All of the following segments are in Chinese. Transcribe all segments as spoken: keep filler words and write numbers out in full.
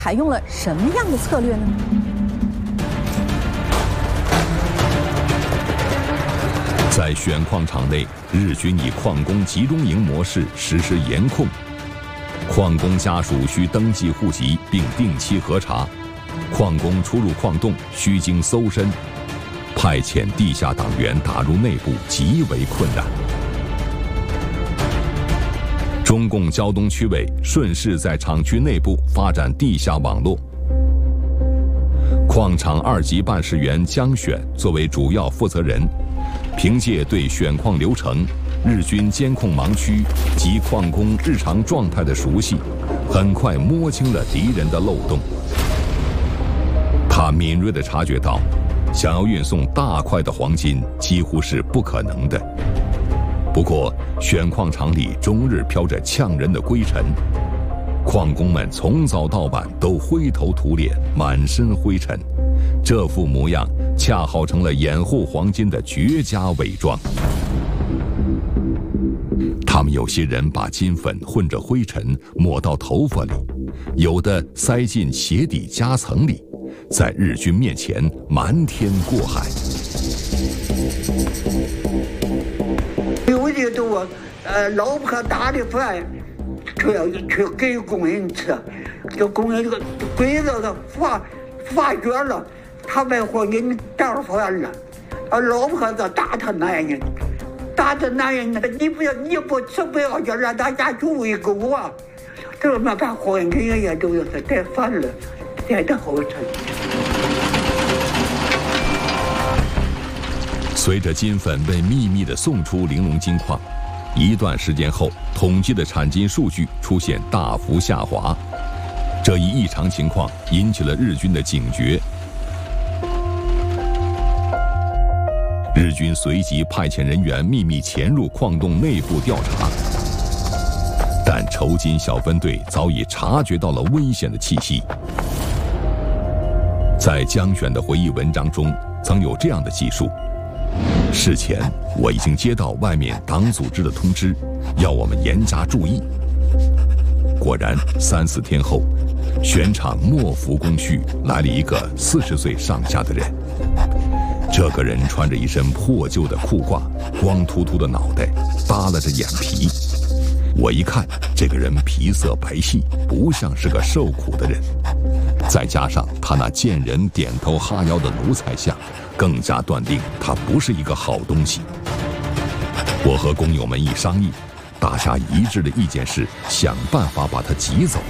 采用了什么样的策略呢？ 在选矿场内，日军以矿工集中营模式实施严控，矿工家属需登记户籍并定期核查，矿工出入矿洞需经搜身，派遣地下党员打入内部极为困难。中共胶东区委顺势在厂区内部发展地下网络。矿场二级办事员江选作为主要负责人，凭借对选矿流程、日军监控盲区及矿工日常状态的熟悉，很快摸清了敌人的漏洞。他敏锐地察觉到，想要运送大块的黄金几乎是不可能的。不过，选矿场里终日飘着呛人的灰尘，矿工们从早到晚都灰头土脸，满身灰尘，这副模样恰好成了掩护黄金的绝佳伪装。他们有些人把金粉混着灰尘抹到头发里，有的塞进鞋底夹层里，在日军面前瞒天过海。 有的都我，呃，老婆打的饭，就要去给工人吃，这工人这个鬼子他发发觉了，他把黄金倒翻了，啊，老婆子打他男人，打他男人，你不要你不吃不要紧，让大家去喂狗啊，这么把黄金也都要是带翻了，带的好吃。 随着金粉被秘密地送出玲珑金矿，一段时间后，统计的产金数据出现大幅下滑。这一异常情况引起了日军的警觉。日军随即派遣人员秘密潜入矿洞内部调查，但筹金小分队早已察觉到了危险的气息。在江选的回忆文章中，曾有这样的记述。事前我已经接到外面党组织的通知，要我们严加注意。果然，三四天后，选场莫服工序来了一个四十岁上下的人。这个人穿着一身破旧的裤褂，光秃秃的脑袋，耷拉着眼皮。我一看，这个人皮色白皙，不像是个受苦的人。再加上他那见人点头哈腰的奴才相，更加断定他不是一个好东西。我和工友们一商议，大家一致的意见是想办法把他挤走。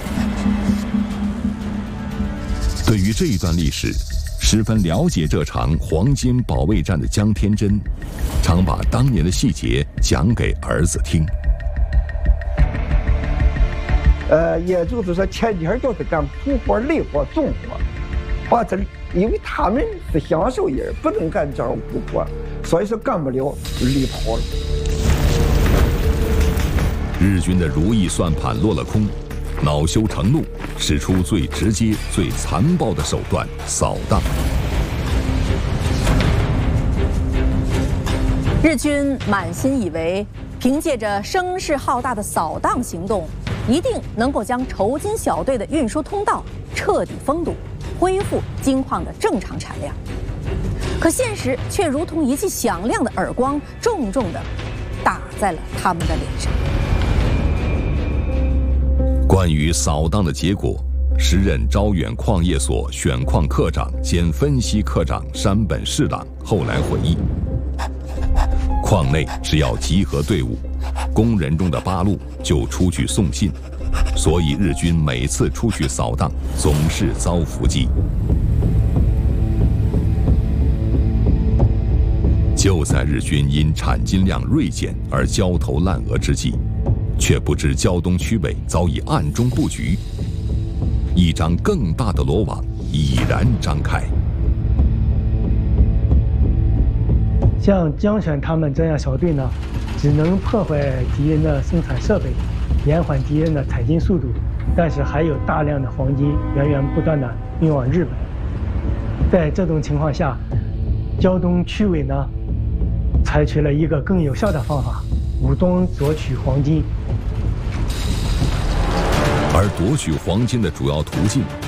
对于这一段历史，十分了解这场黄金保卫战的江天真，常把当年的细节讲给儿子听。 呃，也就是说，前几天就是干苦活、累活、重活，把这，因为他们是享受人，不能干这种苦活，所以说干不了就离跑了。 日军的如意算盘落了空，恼羞成怒，使出最直接、最残暴的手段——扫荡。 日军满心以为，凭借着声势浩大的扫荡行动，一定能够将筹金小队的运输通道彻底封堵，恢复金矿的正常产量。可现实却如同一记响亮的耳光，重重地打在了他们的脸上。 关于扫荡的结果，时任招远矿业所选矿科长兼分析科长山本侍郎后来回忆，矿内只要集合队伍，工人中的八路就出去送信，所以日军每次出去扫荡总是遭伏击。就在日军因产金量锐减而焦头烂额之际，却不知胶东区委早已暗中布局，一张更大的罗网已然张开。 像江选他们这样小队呢，只能破坏敌人的生产设备，延缓敌人的采金速度，但是还有大量的黄金源源不断的运往日本。在这种情况下，胶东区委呢，采取了一个更有效的方法，武装夺取黄金。 而夺取黄金的主要途径